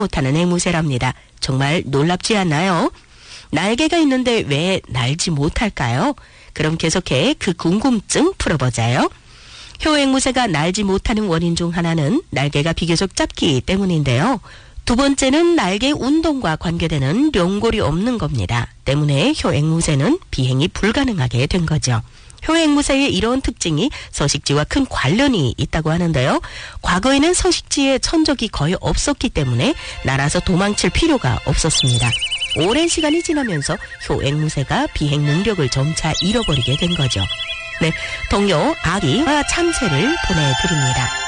못하는 앵무새랍니다. 정말 놀랍지 않나요? 날개가 있는데 왜 날지 못할까요? 그럼 계속해 그 궁금증 풀어보자요. 효앵무새가 날지 못하는 원인 중 하나는 날개가 비교적 짧기 때문인데요. 두 번째는 날개 운동과 관계되는 룡골이 없는 겁니다. 때문에 효앵무새는 비행이 불가능하게 된 거죠. 효앵무새의 이런 특징이 서식지와 큰 관련이 있다고 하는데요. 과거에는 서식지에 천적이 거의 없었기 때문에 날아서 도망칠 필요가 없었습니다. 오랜 시간이 지나면서 효앵무새가 비행 능력을 점차 잃어버리게 된 거죠. 네, 동요 아기와 참새를 보내드립니다.